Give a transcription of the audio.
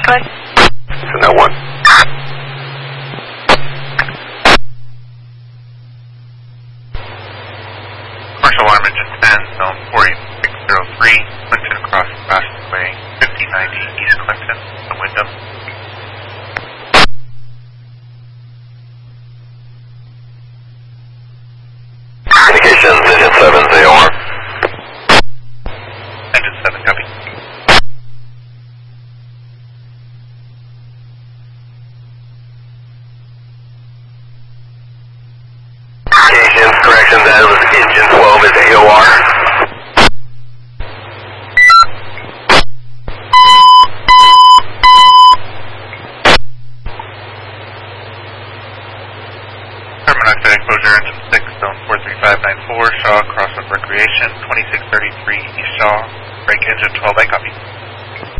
Good. So now 1. Commercial alarm engine 10, zone 48603, Clinton across Fastway, 5090 East Clinton, the Wyndham. Communications, engine 7, ZOR. Engine 7, copy. Communications, correction, that was engine 12 is AOR. Carbon monoxide exposure, engine 6, zone 43594, Shaw, Crossover Recreation, 2633 East Shaw, brake engine 12, I copy.